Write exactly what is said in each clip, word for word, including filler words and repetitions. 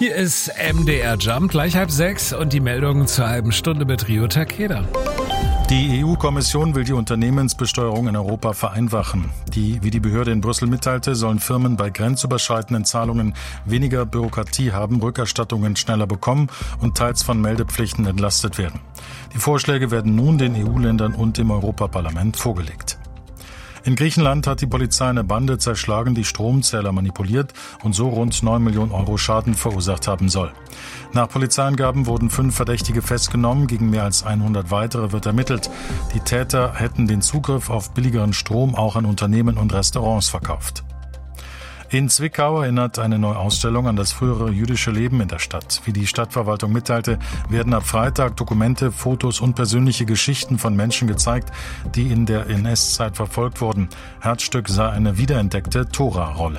Hier ist M D R Jump, gleich halb sechs und die Meldungen zur halben Stunde mit Rio Takeda. Die E U-Kommission will die Unternehmensbesteuerung in Europa vereinfachen. Die, wie die Behörde in Brüssel mitteilte, sollen Firmen bei grenzüberschreitenden Zahlungen weniger Bürokratie haben, Rückerstattungen schneller bekommen und teils von Meldepflichten entlastet werden. Die Vorschläge werden nun den E U-Ländern und dem Europaparlament vorgelegt. In Griechenland hat die Polizei eine Bande zerschlagen, die Stromzähler manipuliert und so rund neun Millionen Euro Schaden verursacht haben soll. Nach Polizeiangaben wurden fünf Verdächtige festgenommen, gegen mehr als hundert weitere wird ermittelt. Die Täter hätten den Zugriff auf billigeren Strom auch an Unternehmen und Restaurants verkauft. In Zwickau erinnert eine neue Ausstellung an das frühere jüdische Leben in der Stadt. Wie die Stadtverwaltung mitteilte, werden ab Freitag Dokumente, Fotos und persönliche Geschichten von Menschen gezeigt, die in der N S-Zeit verfolgt wurden. Herzstück sei eine wiederentdeckte Tora-Rolle.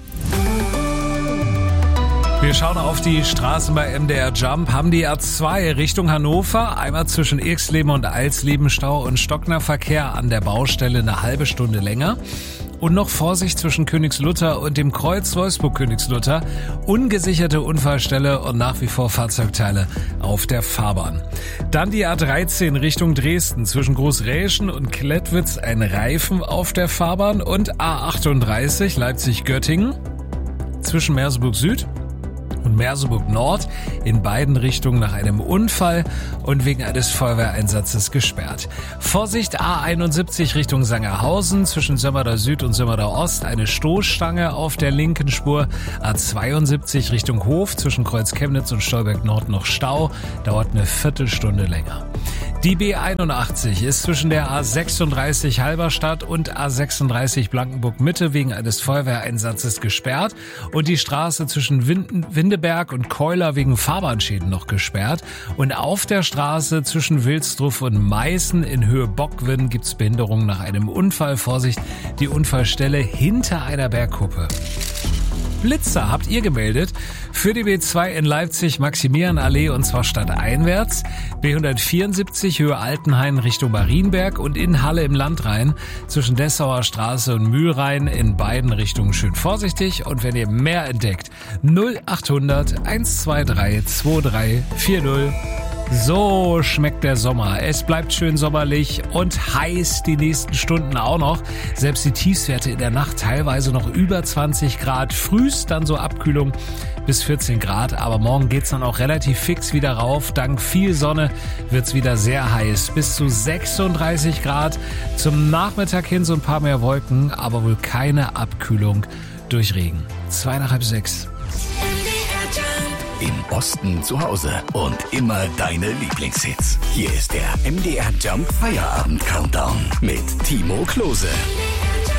Wir schauen auf die Straßen bei M D R Jump, haben die A zwei Richtung Hannover, einmal zwischen Irxleben und Alsleben Stau und Stocknerverkehr an der Baustelle eine halbe Stunde länger. Und noch Vorsicht zwischen Königslutter und dem Kreuz Wolfsburg-Königslutter. Ungesicherte Unfallstelle und nach wie vor Fahrzeugteile auf der Fahrbahn. Dann die A dreizehn Richtung Dresden. Zwischen Großräschen und Klettwitz ein Reifen auf der Fahrbahn. Und A achtunddreißig Leipzig-Göttingen. Zwischen Merseburg Süd und Merseburg Nord in beiden Richtungen nach einem Unfall und wegen eines Feuerwehreinsatzes gesperrt. Vorsicht A einundsiebzig Richtung Sangerhausen, zwischen Sömmerda Süd und Sömmerda Ost eine Stoßstange auf der linken Spur. A zweiundsiebzig Richtung Hof, zwischen Kreuz Chemnitz und Stolberg Nord noch Stau, dauert eine Viertelstunde länger. Die B einundachtzig ist zwischen der A sechsunddreißig Halberstadt und A sechsunddreißig Blankenburg Mitte wegen eines Feuerwehreinsatzes gesperrt und die Straße zwischen Winden, Windeberg und Keuler wegen Fahrbahnschäden noch gesperrt. Und auf der Straße zwischen Wilsdruff und Meißen in Höhe Bockwin gibt's Behinderungen nach einem Unfall. Vorsicht, die Unfallstelle hinter einer Bergkuppe. Blitzer habt ihr gemeldet für die B zwei in Leipzig Maximilianallee und zwar stadteinwärts, B hundertvierundsiebzig Höhe Altenhain Richtung Marienberg und in Halle im Landrhein zwischen Dessauer Straße und Mühlrhein in beiden Richtungen schön vorsichtig und wenn ihr mehr entdeckt, null achthundert hundertzweiundzwanzig drei vier null. So schmeckt der Sommer. Es bleibt schön sommerlich und heiß die nächsten Stunden auch noch. Selbst die Tiefstwerte in der Nacht teilweise noch über zwanzig Grad. Frühst dann so Abkühlung bis vierzehn Grad. Aber morgen geht's dann auch relativ fix wieder rauf. Dank viel Sonne wird's wieder sehr heiß. Bis zu sechsunddreißig Grad. Zum Nachmittag hin so ein paar mehr Wolken, aber wohl keine Abkühlung durch Regen. Zwei nach halb sechs. Im Osten zu Hause und immer deine Lieblingshits. Hier ist der M D R Jump Feierabend Countdown mit Timo Klose.